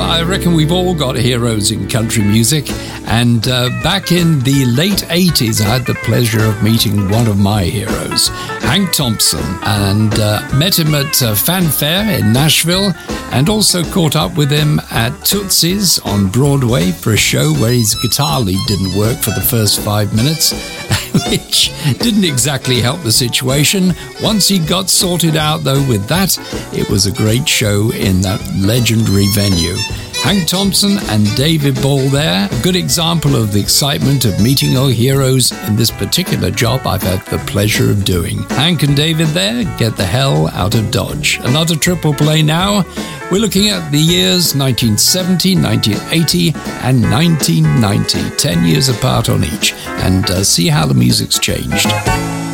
I reckon we've all got heroes in country music. And back in the late 80s, I had the pleasure of meeting one of my heroes, Hank Thompson, and met him at Fanfare in Nashville, and also caught up with him at Tootsie's on Broadway for a show where his guitar lead didn't work for the first 5 minutes, which didn't exactly help the situation. Once he got sorted out, though, with that, it was a great show in that legendary venue. Hank Thompson and David Ball there, a good example of the excitement of meeting our heroes in this particular job I've had the pleasure of doing. Hank and David there, get the hell out of Dodge. Another triple play now. We're looking at the years 1970, 1980 and 1990, 10 years apart on each, and see how the music's changed.